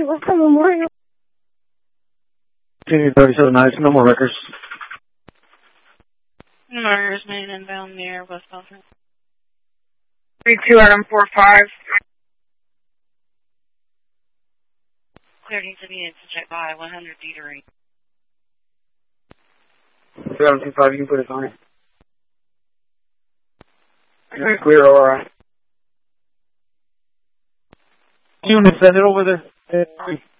Continue 37 nights, no more records. Murders made inbound near West Belfast. 32 Adam 45. Cleared to be in subject by 100 Dieterich. 225, you can put us on it. Clear, alright. Unit, send it over there.